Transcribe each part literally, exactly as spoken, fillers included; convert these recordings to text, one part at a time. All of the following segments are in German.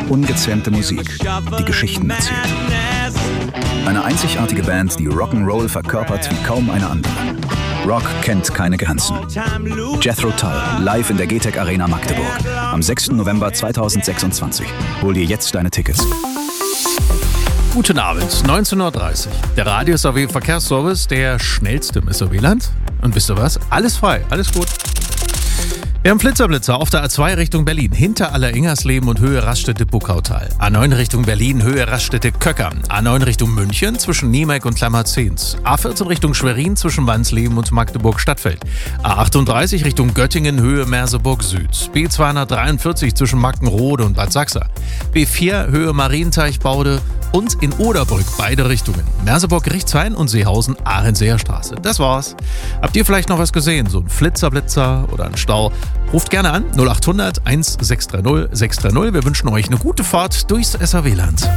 Ungezähmte Musik, die Geschichten erzählt. Eine einzigartige Band, die Rock'n'Roll verkörpert wie kaum eine andere. Rock kennt keine Grenzen. Jethro Tull, live in der G T E C Arena Magdeburg. Am sechsten November zweitausendsechsundzwanzig. Hol dir jetzt deine Tickets. Guten Abend, neunzehn Uhr dreißig. Der Radio S A W Verkehrsservice, der schnellste im S A W-Land. Und wisst ihr was? Alles frei, alles gut. Wir haben Flitzerblitzer auf der A zwei Richtung Berlin, hinter Aller-Ingersleben und Höhe Raststätte-Buckautal. A neun Richtung Berlin, Höhe Raststätte-Köckern. A neun Richtung München, zwischen Niemek und Klammerzehns. A vierzehn Richtung Schwerin, zwischen Wansleben und Magdeburg-Stadtfeld. A achtunddreißig Richtung Göttingen, Höhe Merseburg-Süd. B zweihundertdreiundvierzig zwischen Mackenrode und Bad Sachsa. B vier, Höhe Marienteichbaude und in Oderbrück, beide Richtungen. Merseburg-Gerichtshain und Seehausen, Ahrenseer Straße. Das war's. Habt ihr vielleicht noch was gesehen? So ein Flitzerblitzer oder ein Stau? Ruft gerne an null acht hundert sechs drei null sechs drei null. Wir wünschen euch eine gute Fahrt durchs S A W-Land.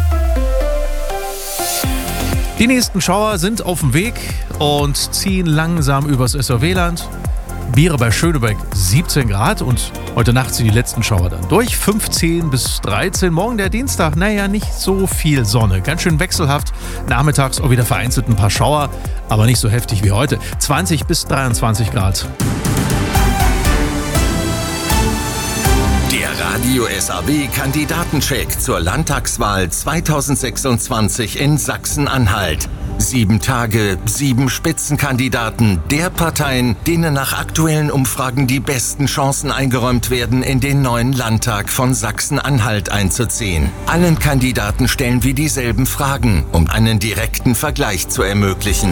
Die nächsten Schauer sind auf dem Weg und ziehen langsam übers S A W-Land. Biere bei Schönebeck siebzehn Grad und heute Nacht sind die letzten Schauer dann durch. fünfzehn bis dreizehn. Morgen der Dienstag, naja, nicht so viel Sonne. Ganz schön wechselhaft. Nachmittags auch wieder vereinzelt ein paar Schauer, aber nicht so heftig wie heute. zwanzig bis dreiundzwanzig Grad. Der Radio S A W-Kandidatencheck zur Landtagswahl zweitausendsechsundzwanzig in Sachsen-Anhalt. Sieben Tage, sieben Spitzenkandidaten der Parteien, denen nach aktuellen Umfragen die besten Chancen eingeräumt werden, in den neuen Landtag von Sachsen-Anhalt einzuziehen. Allen Kandidaten stellen wir dieselben Fragen, um einen direkten Vergleich zu ermöglichen.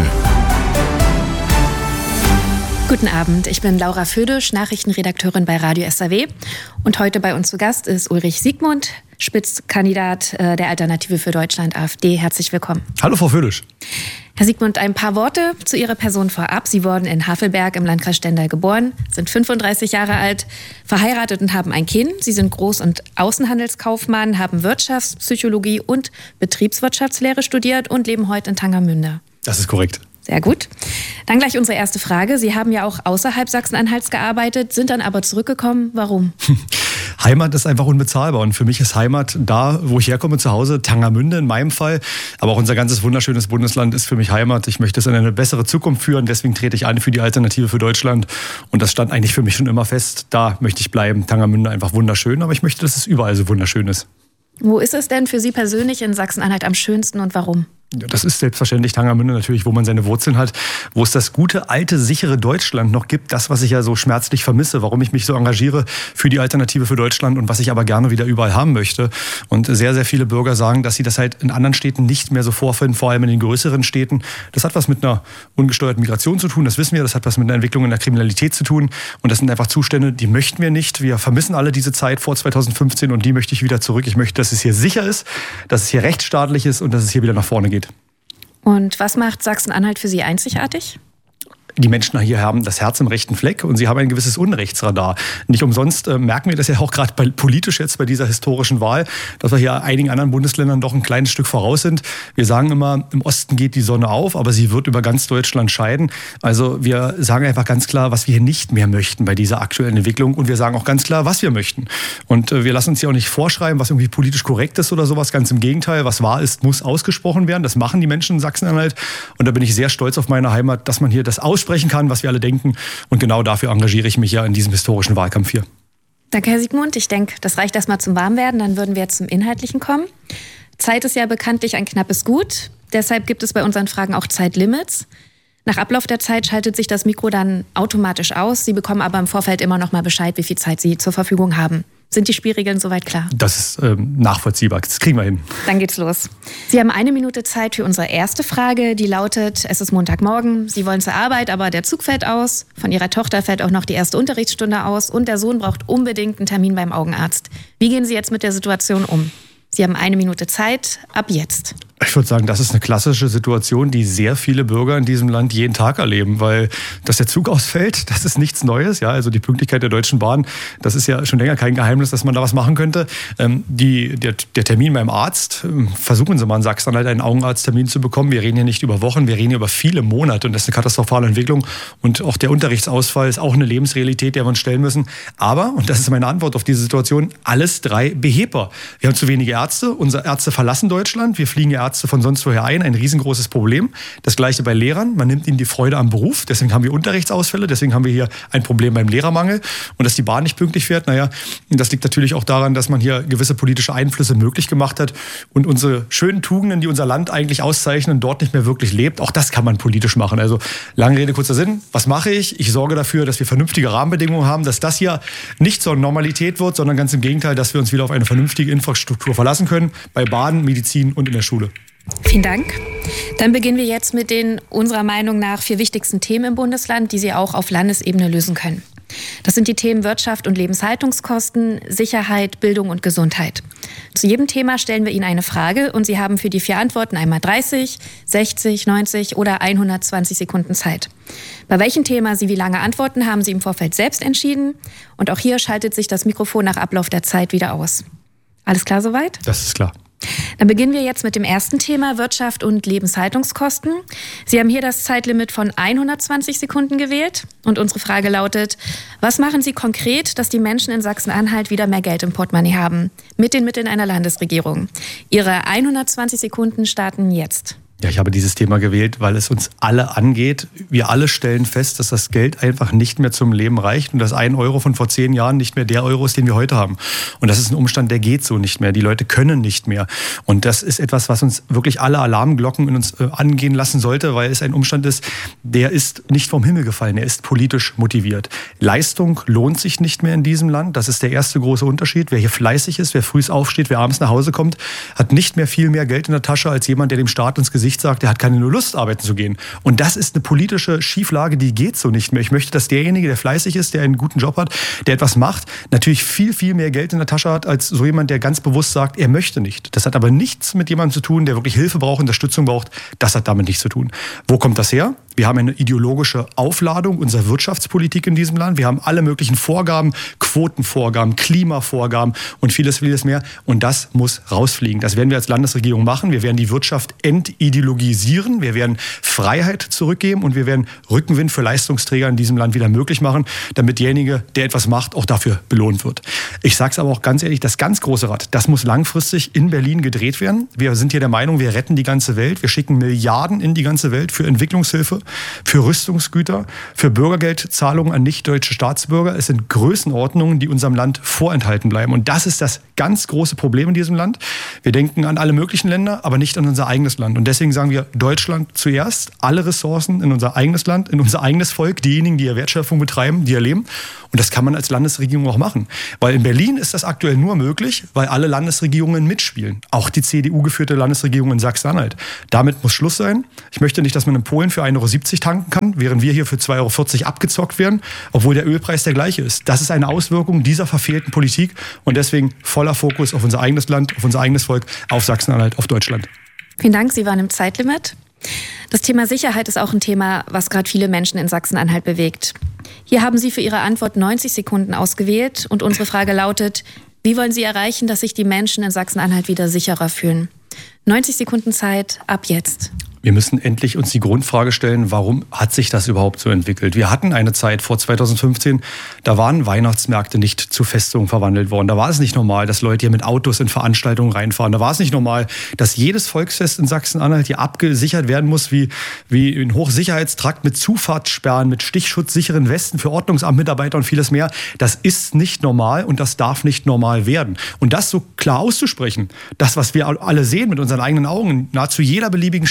Guten Abend, ich bin Laura Födisch, Nachrichtenredakteurin bei Radio S A W. Und heute bei uns zu Gast ist Ulrich Siegmund, Spitzenkandidat äh, der Alternative für Deutschland, AfD. Herzlich willkommen. Hallo, Frau Födisch. Herr Siegmund, ein paar Worte zu Ihrer Person vorab. Sie wurden in Havelberg im Landkreis Stendal geboren, sind fünfunddreißig Jahre alt, verheiratet und haben ein Kind. Sie sind Groß- und Außenhandelskaufmann, haben Wirtschaftspsychologie und Betriebswirtschaftslehre studiert und leben heute in Tangermünde. Das ist korrekt. Sehr gut. Dann gleich unsere erste Frage. Sie haben ja auch außerhalb Sachsen-Anhalts gearbeitet, sind dann aber zurückgekommen. Warum? Heimat ist einfach unbezahlbar und für mich ist Heimat da, wo ich herkomme, zu Hause, Tangermünde in meinem Fall. Aber auch unser ganzes wunderschönes Bundesland ist für mich Heimat. Ich möchte es in eine bessere Zukunft führen, deswegen trete ich ein für die Alternative für Deutschland. Und das stand eigentlich für mich schon immer fest. Da möchte ich bleiben. Tangermünde einfach wunderschön, aber ich möchte, dass es überall so wunderschön ist. Wo ist es denn für Sie persönlich in Sachsen-Anhalt am schönsten und warum? Das ist selbstverständlich Tangermünde natürlich, wo man seine Wurzeln hat, wo es das gute, alte, sichere Deutschland noch gibt. Das, was ich ja so schmerzlich vermisse, warum ich mich so engagiere für die Alternative für Deutschland und was ich aber gerne wieder überall haben möchte. Und sehr, sehr viele Bürger sagen, dass sie das halt in anderen Städten nicht mehr so vorfinden, vor allem in den größeren Städten. Das hat was mit einer ungesteuerten Migration zu tun, das wissen wir. Das hat was mit einer Entwicklung in der Kriminalität zu tun. Und das sind einfach Zustände, die möchten wir nicht. Wir vermissen alle diese Zeit vor zweitausendfünfzehn und die möchte ich wieder zurück. Ich möchte, dass es hier sicher ist, dass es hier rechtsstaatlich ist und dass es hier wieder nach vorne geht. Und was macht Sachsen-Anhalt für Sie einzigartig? Die Menschen hier haben das Herz im rechten Fleck und sie haben ein gewisses Unrechtsradar. Nicht umsonst äh, merken wir das ja auch gerade politisch jetzt bei dieser historischen Wahl, dass wir hier einigen anderen Bundesländern doch ein kleines Stück voraus sind. Wir sagen immer, im Osten geht die Sonne auf, aber sie wird über ganz Deutschland scheiden. Also wir sagen einfach ganz klar, was wir hier nicht mehr möchten bei dieser aktuellen Entwicklung und wir sagen auch ganz klar, was wir möchten. Und äh, wir lassen uns hier auch nicht vorschreiben, was irgendwie politisch korrekt ist oder sowas. Ganz im Gegenteil, was wahr ist, muss ausgesprochen werden. Das machen die Menschen in Sachsen-Anhalt und da bin ich sehr stolz auf meine Heimat, dass man hier das aussprechen kann, was wir alle denken. Und genau dafür engagiere ich mich ja in diesem historischen Wahlkampf hier. Danke, Herr Siegmund. Ich denke, das reicht erstmal zum Warmwerden. Dann würden wir jetzt zum Inhaltlichen kommen. Zeit ist ja bekanntlich ein knappes Gut. Deshalb gibt es bei unseren Fragen auch Zeitlimits. Nach Ablauf der Zeit schaltet sich das Mikro dann automatisch aus. Sie bekommen aber im Vorfeld immer noch mal Bescheid, wie viel Zeit Sie zur Verfügung haben. Sind die Spielregeln soweit klar? Das ist ähm, nachvollziehbar. Das kriegen wir hin. Dann geht's los. Sie haben eine Minute Zeit für unsere erste Frage. Die lautet, es ist Montagmorgen. Sie wollen zur Arbeit, aber der Zug fällt aus. Von Ihrer Tochter fällt auch noch die erste Unterrichtsstunde aus. Und der Sohn braucht unbedingt einen Termin beim Augenarzt. Wie gehen Sie jetzt mit der Situation um? Sie haben eine Minute Zeit. Ab jetzt. Ich würde sagen, das ist eine klassische Situation, die sehr viele Bürger in diesem Land jeden Tag erleben, weil dass der Zug ausfällt, das ist nichts Neues. Ja, also die Pünktlichkeit der Deutschen Bahn, das ist ja schon länger kein Geheimnis, dass man da was machen könnte. Ähm, die, der, der Termin beim Arzt, ähm, versuchen Sie mal in Sachsen-Anhalt einen Augenarzttermin zu bekommen. Wir reden hier nicht über Wochen, wir reden hier über viele Monate und das ist eine katastrophale Entwicklung. Und auch der Unterrichtsausfall ist auch eine Lebensrealität, der wir uns stellen müssen. Aber, und das ist meine Antwort auf diese Situation, alles drei behebbar. Wir haben zu wenige Ärzte, unsere Ärzte verlassen Deutschland, wir fliegen ja Ärzte von sonst woher ein, ein riesengroßes Problem. Das Gleiche bei Lehrern, man nimmt ihnen die Freude am Beruf, deswegen haben wir Unterrichtsausfälle, deswegen haben wir hier ein Problem beim Lehrermangel und dass die Bahn nicht pünktlich fährt, naja, das liegt natürlich auch daran, dass man hier gewisse politische Einflüsse möglich gemacht hat und unsere schönen Tugenden, die unser Land eigentlich auszeichnen, dort nicht mehr wirklich lebt, auch das kann man politisch machen. Also lange Rede, kurzer Sinn, was mache ich? Ich sorge dafür, dass wir vernünftige Rahmenbedingungen haben, dass das hier nicht zur Normalität wird, sondern ganz im Gegenteil, dass wir uns wieder auf eine vernünftige Infrastruktur verlassen können, bei Bahn, Medizin und in der Schule. Vielen Dank. Dann beginnen wir jetzt mit den unserer Meinung nach vier wichtigsten Themen im Bundesland, die Sie auch auf Landesebene lösen können. Das sind die Themen Wirtschaft und Lebenshaltungskosten, Sicherheit, Bildung und Gesundheit. Zu jedem Thema stellen wir Ihnen eine Frage und Sie haben für die vier Antworten einmal dreißig, sechzig, neunzig oder hundertzwanzig Sekunden Zeit. Bei welchem Thema Sie wie lange antworten, haben Sie im Vorfeld selbst entschieden. Und auch hier schaltet sich das Mikrofon nach Ablauf der Zeit wieder aus. Alles klar soweit? Das ist klar. Dann beginnen wir jetzt mit dem ersten Thema, Wirtschaft und Lebenshaltungskosten. Sie haben hier das Zeitlimit von hundertzwanzig Sekunden gewählt. Und unsere Frage lautet, was machen Sie konkret, dass die Menschen in Sachsen-Anhalt wieder mehr Geld im Portemonnaie haben? Mit den Mitteln einer Landesregierung. Ihre hundertzwanzig Sekunden starten jetzt. Ja, ich habe dieses Thema gewählt, weil es uns alle angeht. Wir alle stellen fest, dass das Geld einfach nicht mehr zum Leben reicht und dass ein Euro von vor zehn Jahren nicht mehr der Euro ist, den wir heute haben. Und das ist ein Umstand, der geht so nicht mehr. Die Leute können nicht mehr. Und das ist etwas, was uns wirklich alle Alarmglocken in uns äh, angehen lassen sollte, weil es ein Umstand ist, der ist nicht vom Himmel gefallen. Er ist politisch motiviert. Leistung lohnt sich nicht mehr in diesem Land. Das ist der erste große Unterschied. Wer hier fleißig ist, wer früh aufsteht, wer abends nach Hause kommt, hat nicht mehr viel mehr Geld in der Tasche als jemand, der dem Staat ins Gesicht sagt, er hat keine Lust, arbeiten zu gehen. Und das ist eine politische Schieflage, die geht so nicht mehr. Ich möchte, dass derjenige, der fleißig ist, der einen guten Job hat, der etwas macht, natürlich viel, viel mehr Geld in der Tasche hat, als so jemand, der ganz bewusst sagt, er möchte nicht. Das hat aber nichts mit jemandem zu tun, der wirklich Hilfe braucht, Unterstützung braucht. Das hat damit nichts zu tun. Wo kommt das her? Wir haben eine ideologische Aufladung unserer Wirtschaftspolitik in diesem Land. Wir haben alle möglichen Vorgaben, Quotenvorgaben, Klimavorgaben und vieles, vieles mehr. Und das muss rausfliegen. Das werden wir als Landesregierung machen. Wir werden die Wirtschaft entideologisieren. Wir werden Freiheit zurückgeben und wir werden Rückenwind für Leistungsträger in diesem Land wieder möglich machen, damit derjenige, der etwas macht, auch dafür belohnt wird. Ich sage es aber auch ganz ehrlich, das ganz große Rad, das muss langfristig in Berlin gedreht werden. Wir sind hier der Meinung, wir retten die ganze Welt. Wir schicken Milliarden in die ganze Welt für Entwicklungshilfe, für Rüstungsgüter, für Bürgergeldzahlungen an nicht-deutsche Staatsbürger. Es sind Größenordnungen, die unserem Land vorenthalten bleiben. Und das ist das ganz große Problem in diesem Land. Wir denken an alle möglichen Länder, aber nicht an unser eigenes Land. Und deswegen sagen wir, Deutschland zuerst, alle Ressourcen in unser eigenes Land, in unser eigenes Volk, diejenigen, die hier Wertschöpfung betreiben, die hier leben. Und das kann man als Landesregierung auch machen. Weil in Berlin ist das aktuell nur möglich, weil alle Landesregierungen mitspielen. Auch die C D U-geführte Landesregierung in Sachsen-Anhalt. Damit muss Schluss sein. Ich möchte nicht, dass man in Polen für ein Euro siebzig tanken kann, während wir hier für zwei Euro vierzig abgezockt werden, obwohl der Ölpreis der gleiche ist. Das ist eine Auswirkung dieser verfehlten Politik und deswegen voller Fokus auf unser eigenes Land, auf unser eigenes Volk, auf Sachsen-Anhalt, auf Deutschland. Vielen Dank, Sie waren im Zeitlimit. Das Thema Sicherheit ist auch ein Thema, was gerade viele Menschen in Sachsen-Anhalt bewegt. Hier haben Sie für Ihre Antwort neunzig Sekunden ausgewählt und unsere Frage lautet, wie wollen Sie erreichen, dass sich die Menschen in Sachsen-Anhalt wieder sicherer fühlen? neunzig Sekunden Zeit, ab jetzt. Wir müssen endlich uns die Grundfrage stellen, warum hat sich das überhaupt so entwickelt? Wir hatten eine Zeit vor zweitausendfünfzehn, da waren Weihnachtsmärkte nicht zu Festungen verwandelt worden. Da war es nicht normal, dass Leute hier mit Autos in Veranstaltungen reinfahren. Da war es nicht normal, dass jedes Volksfest in Sachsen-Anhalt hier abgesichert werden muss, wie, wie ein Hochsicherheitstrakt mit Zufahrtssperren, mit stichschutzsicheren Westen für Ordnungsamtmitarbeiter und vieles mehr. Das ist nicht normal und das darf nicht normal werden. Und das so klar auszusprechen, das, was wir alle sehen mit unseren eigenen Augen, in nahezu jeder beliebigen Stadt, nicht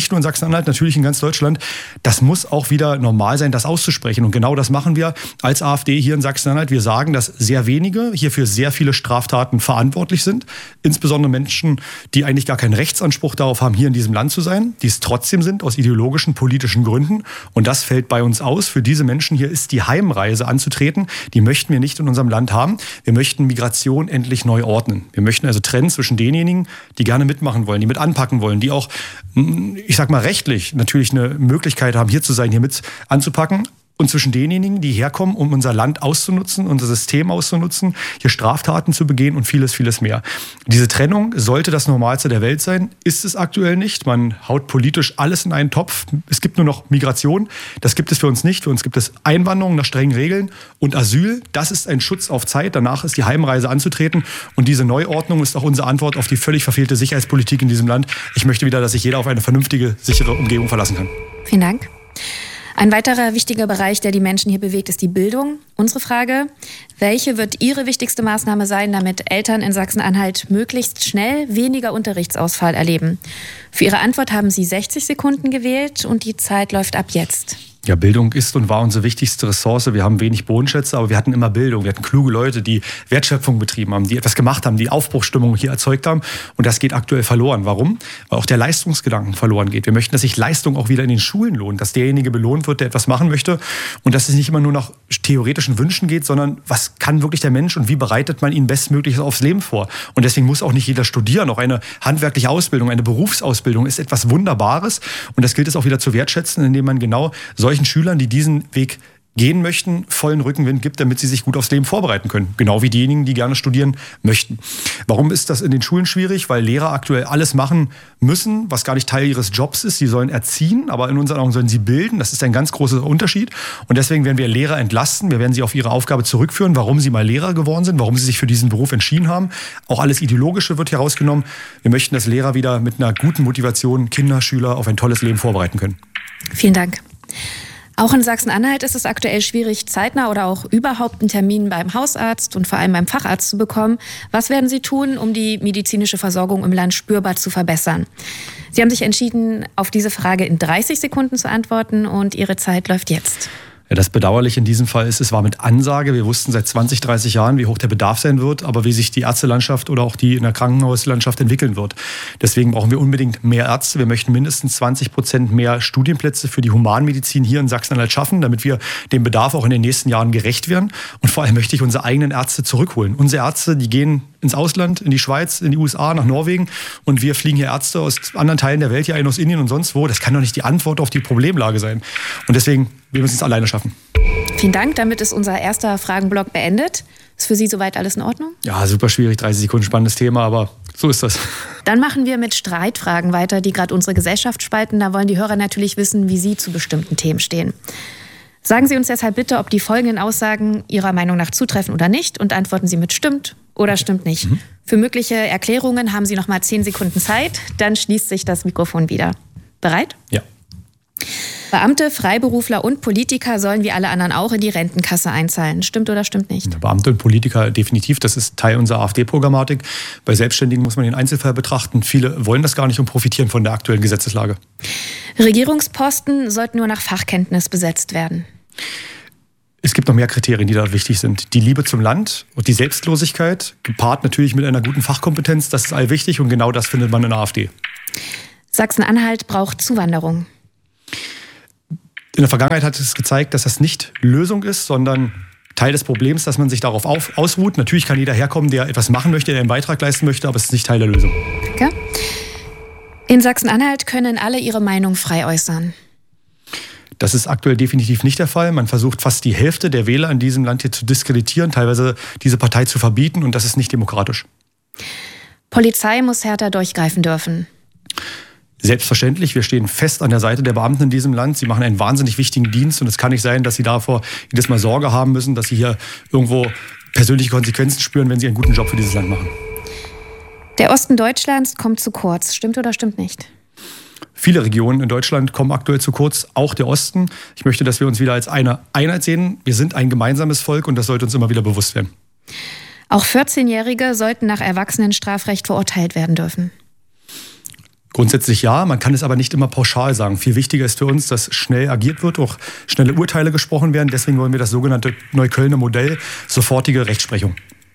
nicht nur in Sachsen-Anhalt, natürlich in ganz Deutschland. Das muss auch wieder normal sein, das auszusprechen. Und genau das machen wir als AfD hier in Sachsen-Anhalt. Wir sagen, dass sehr wenige hier für sehr viele Straftaten verantwortlich sind. Insbesondere Menschen, die eigentlich gar keinen Rechtsanspruch darauf haben, hier in diesem Land zu sein, die es trotzdem sind, aus ideologischen, politischen Gründen. Und das fällt bei uns aus. Für diese Menschen hier ist die Heimreise anzutreten. Die möchten wir nicht in unserem Land haben. Wir möchten Migration endlich neu ordnen. Wir möchten also trennen zwischen denjenigen, die gerne mitmachen wollen, die mit anpacken wollen, die auch, ich sag mal, rechtlich natürlich eine Möglichkeit haben, hier zu sein, hier mit anzupacken. Und zwischen denjenigen, die herkommen, um unser Land auszunutzen, unser System auszunutzen, hier Straftaten zu begehen und vieles, vieles mehr. Diese Trennung sollte das Normalste der Welt sein, ist es aktuell nicht. Man haut politisch alles in einen Topf. Es gibt nur noch Migration. Das gibt es für uns nicht. Für uns gibt es Einwanderung nach strengen Regeln und Asyl. Das ist ein Schutz auf Zeit. Danach ist die Heimreise anzutreten. Und diese Neuordnung ist auch unsere Antwort auf die völlig verfehlte Sicherheitspolitik in diesem Land. Ich möchte wieder, dass sich jeder auf eine vernünftige, sichere Umgebung verlassen kann. Vielen Dank. Ein weiterer wichtiger Bereich, der die Menschen hier bewegt, ist die Bildung. Unsere Frage: Welche wird Ihre wichtigste Maßnahme sein, damit Eltern in Sachsen-Anhalt möglichst schnell weniger Unterrichtsausfall erleben? Für Ihre Antwort haben Sie sechzig Sekunden gewählt und die Zeit läuft ab jetzt. Ja, Bildung ist und war unsere wichtigste Ressource. Wir haben wenig Bodenschätze, aber wir hatten immer Bildung. Wir hatten kluge Leute, die Wertschöpfung betrieben haben, die etwas gemacht haben, die Aufbruchsstimmung hier erzeugt haben. Und das geht aktuell verloren. Warum? Weil auch der Leistungsgedanken verloren geht. Wir möchten, dass sich Leistung auch wieder in den Schulen lohnt, dass derjenige belohnt wird, der etwas machen möchte und dass es nicht immer nur nach theoretischen Wünschen geht, sondern was kann wirklich der Mensch und wie bereitet man ihn bestmöglichst aufs Leben vor? Und deswegen muss auch nicht jeder studieren. Auch eine handwerkliche Ausbildung, eine Berufsausbildung ist etwas Wunderbares. Und das gilt es auch wieder zu wertschätzen, indem man genau solche Schülern, die diesen Weg gehen möchten, vollen Rückenwind gibt, damit sie sich gut aufs Leben vorbereiten können. Genau wie diejenigen, die gerne studieren möchten. Warum ist das in den Schulen schwierig? Weil Lehrer aktuell alles machen müssen, was gar nicht Teil ihres Jobs ist. Sie sollen erziehen, aber in unseren Augen sollen sie bilden. Das ist ein ganz großer Unterschied. Und deswegen werden wir Lehrer entlasten. Wir werden sie auf ihre Aufgabe zurückführen, warum sie mal Lehrer geworden sind, warum sie sich für diesen Beruf entschieden haben. Auch alles Ideologische wird herausgenommen. Wir möchten, dass Lehrer wieder mit einer guten Motivation Kinder, Schüler auf ein tolles Leben vorbereiten können. Vielen Dank. Auch in Sachsen-Anhalt ist es aktuell schwierig, zeitnah oder auch überhaupt einen Termin beim Hausarzt und vor allem beim Facharzt zu bekommen. Was werden Sie tun, um die medizinische Versorgung im Land spürbar zu verbessern? Sie haben sich entschieden, auf diese Frage in dreißig Sekunden zu antworten und Ihre Zeit läuft jetzt. Ja, das Bedauerliche in diesem Fall ist, es war mit Ansage. Wir wussten seit zwanzig, dreißig Jahren, wie hoch der Bedarf sein wird, aber wie sich die Ärztelandschaft oder auch die in der Krankenhauslandschaft entwickeln wird. Deswegen brauchen wir unbedingt mehr Ärzte. Wir möchten mindestens zwanzig Prozent mehr Studienplätze für die Humanmedizin hier in Sachsen-Anhalt schaffen, damit wir dem Bedarf auch in den nächsten Jahren gerecht werden. Und vor allem möchte ich unsere eigenen Ärzte zurückholen. Unsere Ärzte, die gehen ins Ausland, in die Schweiz, in die U S A, nach Norwegen und wir fliegen hier Ärzte aus anderen Teilen der Welt hier ein, aus Indien und sonst wo. Das kann doch nicht die Antwort auf die Problemlage sein. Und deswegen, wir müssen es alleine schaffen. Vielen Dank, damit ist unser erster Fragenblock beendet. Ist für Sie soweit alles in Ordnung? Ja, super schwierig, dreißig Sekunden spannendes Thema, aber so ist das. Dann machen wir mit Streitfragen weiter, die gerade unsere Gesellschaft spalten. Da wollen die Hörer natürlich wissen, wie Sie zu bestimmten Themen stehen. Sagen Sie uns deshalb bitte, ob die folgenden Aussagen Ihrer Meinung nach zutreffen oder nicht und antworten Sie mit stimmt oder stimmt nicht. Mhm. Für mögliche Erklärungen haben Sie noch mal zehn Sekunden Zeit, dann schließt sich das Mikrofon wieder. Bereit? Ja. Beamte, Freiberufler und Politiker sollen wie alle anderen auch in die Rentenkasse einzahlen. Stimmt oder stimmt nicht? Beamte und Politiker definitiv, das ist Teil unserer AfD-Programmatik. Bei Selbstständigen muss man den Einzelfall betrachten. Viele wollen das gar nicht und profitieren von der aktuellen Gesetzeslage. Regierungsposten sollten nur nach Fachkenntnis besetzt werden. Es gibt noch mehr Kriterien, die da wichtig sind. Die Liebe zum Land und die Selbstlosigkeit, gepaart natürlich mit einer guten Fachkompetenz, das ist allwichtig und genau das findet man in der AfD. Sachsen-Anhalt braucht Zuwanderung. In der Vergangenheit hat es gezeigt, dass das nicht Lösung ist, sondern Teil des Problems, dass man sich darauf auf, ausruht. Natürlich kann jeder herkommen, der etwas machen möchte, der einen Beitrag leisten möchte, aber es ist nicht Teil der Lösung. Danke. In Sachsen-Anhalt können alle ihre Meinung frei äußern. Das ist aktuell definitiv nicht der Fall. Man versucht fast die Hälfte der Wähler in diesem Land hier zu diskreditieren, teilweise diese Partei zu verbieten und das ist nicht demokratisch. Polizei muss härter durchgreifen dürfen. Selbstverständlich, wir stehen fest an der Seite der Beamten in diesem Land. Sie machen einen wahnsinnig wichtigen Dienst und es kann nicht sein, dass sie davor jedes Mal Sorge haben müssen, dass sie hier irgendwo persönliche Konsequenzen spüren, wenn sie einen guten Job für dieses Land machen. Der Osten Deutschlands kommt zu kurz. Stimmt oder stimmt nicht? Viele Regionen in Deutschland kommen aktuell zu kurz, auch der Osten. Ich möchte, dass wir uns wieder als eine Einheit sehen. Wir sind ein gemeinsames Volk und das sollte uns immer wieder bewusst werden. Auch vierzehnjährige sollten nach Erwachsenenstrafrecht verurteilt werden dürfen. Grundsätzlich ja, man kann es aber nicht immer pauschal sagen. Viel wichtiger ist für uns, dass schnell agiert wird, auch schnelle Urteile gesprochen werden. Deswegen wollen wir das sogenannte Neuköllner Modell, sofortige Rechtsprechung.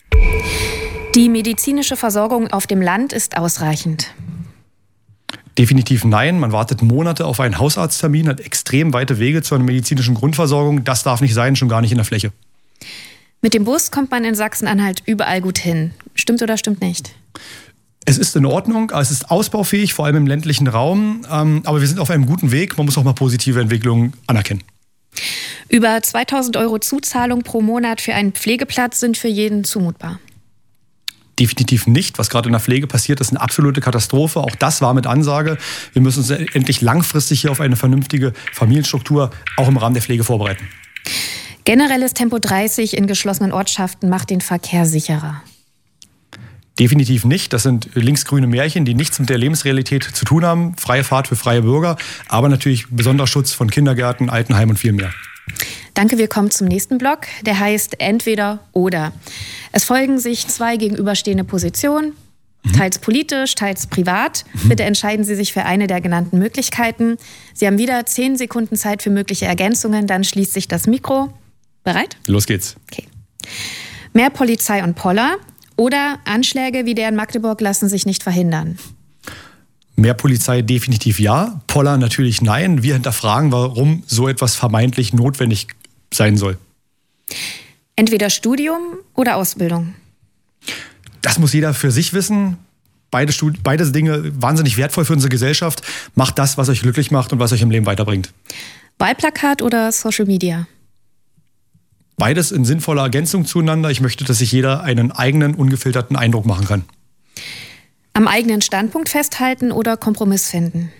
Die medizinische Versorgung auf dem Land ist ausreichend. Definitiv nein. Man wartet Monate auf einen Hausarzttermin, hat extrem weite Wege zu einer medizinischen Grundversorgung. Das darf nicht sein, schon gar nicht in der Fläche. Mit dem Bus kommt man in Sachsen-Anhalt überall gut hin. Stimmt oder stimmt nicht? Es ist in Ordnung, es ist ausbaufähig, vor allem im ländlichen Raum. Aber wir sind auf einem guten Weg. Man muss auch mal positive Entwicklungen anerkennen. Über zweitausend Euro Zuzahlung pro Monat für einen Pflegeplatz sind für jeden zumutbar. Definitiv nicht. Was gerade in der Pflege passiert, ist eine absolute Katastrophe. Auch das war mit Ansage. Wir müssen uns endlich langfristig hier auf eine vernünftige Familienstruktur auch im Rahmen der Pflege vorbereiten. Generelles Tempo dreißig in geschlossenen Ortschaften macht den Verkehr sicherer. Definitiv nicht. Das sind linksgrüne Märchen, die nichts mit der Lebensrealität zu tun haben. Freie Fahrt für freie Bürger, aber natürlich besonderer Schutz von Kindergärten, Altenheimen und viel mehr. Danke, wir kommen zum nächsten Block. Der heißt Entweder oder. Es folgen sich zwei gegenüberstehende Positionen, mhm. teils politisch, teils privat. Mhm. Bitte entscheiden Sie sich für eine der genannten Möglichkeiten. Sie haben wieder zehn Sekunden Zeit für mögliche Ergänzungen, dann schließt sich das Mikro. Bereit? Los geht's. Okay. Mehr Polizei und Poller oder Anschläge wie der in Magdeburg lassen sich nicht verhindern? Mehr Polizei definitiv ja, Poller natürlich nein. Wir hinterfragen, warum so etwas vermeintlich notwendig sein soll. Entweder Studium oder Ausbildung? Das muss jeder für sich wissen. Beide, Stud- beide Dinge wahnsinnig wertvoll für unsere Gesellschaft. Macht das, was euch glücklich macht und was euch im Leben weiterbringt. Wahlplakat oder Social Media? Beides in sinnvoller Ergänzung zueinander. Ich möchte, dass sich jeder einen eigenen, ungefilterten Eindruck machen kann. Am eigenen Standpunkt festhalten oder Kompromiss finden?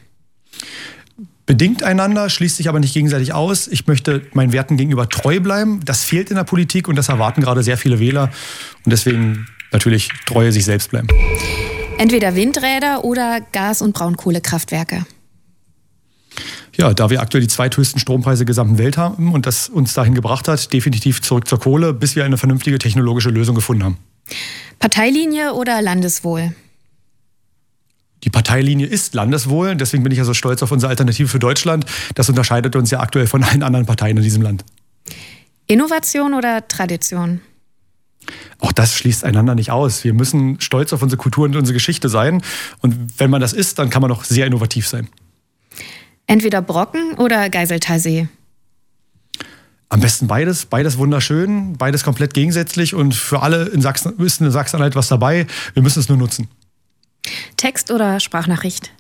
Bedingt einander, schließt sich aber nicht gegenseitig aus. Ich möchte meinen Werten gegenüber treu bleiben. Das fehlt in der Politik und das erwarten gerade sehr viele Wähler. Und deswegen natürlich treu sich selbst bleiben. Entweder Windräder oder Gas- und Braunkohlekraftwerke? Ja, da wir aktuell die zweithöchsten Strompreise der gesamten Welt haben und das uns dahin gebracht hat, definitiv zurück zur Kohle, bis wir eine vernünftige technologische Lösung gefunden haben. Parteilinie oder Landeswohl? Die Parteilinie ist Landeswohl, deswegen bin ich ja so stolz auf unsere Alternative für Deutschland. Das unterscheidet uns ja aktuell von allen anderen Parteien in diesem Land. Innovation oder Tradition? Auch das schließt einander nicht aus. Wir müssen stolz auf unsere Kultur und unsere Geschichte sein. Und wenn man das ist, dann kann man auch sehr innovativ sein. Entweder Brocken oder Geiseltalsee? Am besten beides. Beides wunderschön, beides komplett gegensätzlich. Und für alle in Sachsen ist in Sachsen-Anhalt was dabei. Wir müssen es nur nutzen. Text oder Sprachnachricht?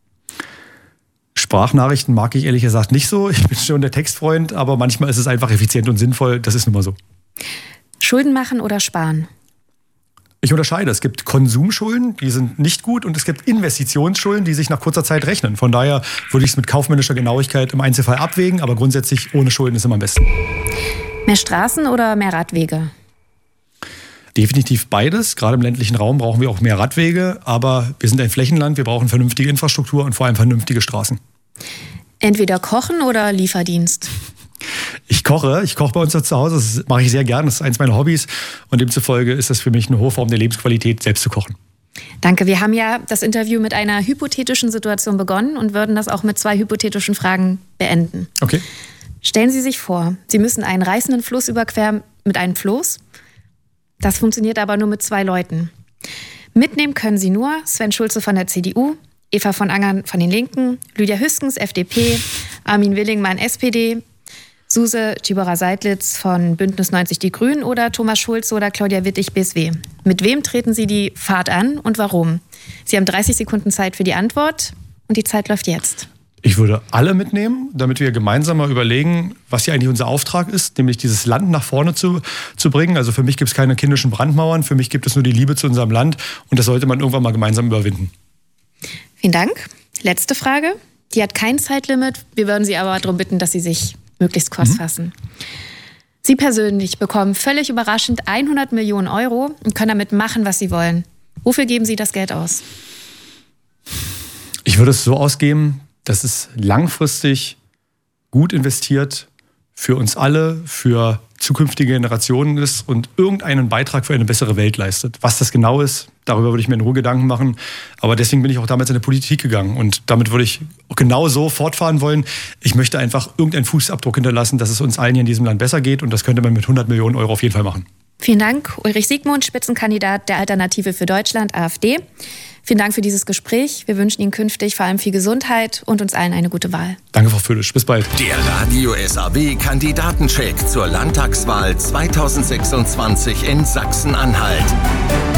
Sprachnachrichten mag ich ehrlich gesagt nicht so. Ich bin schon der Textfreund, aber manchmal ist es einfach effizient und sinnvoll. Das ist nun mal so. Schulden machen oder sparen? Ich unterscheide. Es gibt Konsumschulden, die sind nicht gut, und es gibt Investitionsschulden, die sich nach kurzer Zeit rechnen. Von daher würde ich es mit kaufmännischer Genauigkeit im Einzelfall abwägen, aber grundsätzlich ohne Schulden ist immer am besten. Mehr Straßen oder mehr Radwege? Definitiv beides. Gerade im ländlichen Raum brauchen wir auch mehr Radwege, aber wir sind ein Flächenland, wir brauchen vernünftige Infrastruktur und vor allem vernünftige Straßen. Entweder kochen oder Lieferdienst? Ich koche, ich koche bei uns zu Hause, das mache ich sehr gern, das ist eins meiner Hobbys und demzufolge ist das für mich eine hohe Form der Lebensqualität, selbst zu kochen. Danke, wir haben ja das Interview mit einer hypothetischen Situation begonnen und würden das auch mit zwei hypothetischen Fragen beenden. Okay. Stellen Sie sich vor, Sie müssen einen reißenden Fluss überqueren mit einem Floß. Das funktioniert aber nur mit zwei Leuten. Mitnehmen können Sie nur Sven Schulze von der C D U, Eva von Angern von den Linken, Lydia Hüskens, F D P, Armin Willingmann, S P D, Suse Tibora-Seidlitz von Bündnis neunzig Die Grünen oder Thomas Schulze oder Claudia Wittig, B S W. Mit wem treten Sie die Fahrt an und warum? Sie haben dreißig Sekunden Zeit für die Antwort und die Zeit läuft jetzt. Ich würde alle mitnehmen, damit wir gemeinsam mal überlegen, was hier eigentlich unser Auftrag ist, nämlich dieses Land nach vorne zu, zu bringen. Also für mich gibt es keine kindischen Brandmauern, für mich gibt es nur die Liebe zu unserem Land und das sollte man irgendwann mal gemeinsam überwinden. Vielen Dank. Letzte Frage. Die hat kein Zeitlimit. Wir würden Sie aber darum bitten, dass Sie sich möglichst kurz mhm. fassen. Sie persönlich bekommen völlig überraschend hundert Millionen Euro und können damit machen, was Sie wollen. Wofür geben Sie das Geld aus? Ich würde es so ausgeben, dass es langfristig gut investiert für uns alle, für zukünftige Generationen ist und irgendeinen Beitrag für eine bessere Welt leistet. Was das genau ist, darüber würde ich mir in Ruhe Gedanken machen. Aber deswegen bin ich auch damals in die Politik gegangen und damit würde ich genau so fortfahren wollen. Ich möchte einfach irgendeinen Fußabdruck hinterlassen, dass es uns allen hier in diesem Land besser geht und das könnte man mit hundert Millionen Euro auf jeden Fall machen. Vielen Dank, Ulrich Siegmund, Spitzenkandidat der Alternative für Deutschland, AfD. Vielen Dank für dieses Gespräch. Wir wünschen Ihnen künftig vor allem viel Gesundheit und uns allen eine gute Wahl. Danke, Frau Fülisch. Bis bald. Der Radio S A W-Kandidatencheck zur Landtagswahl zweitausendsechsundzwanzig in Sachsen-Anhalt.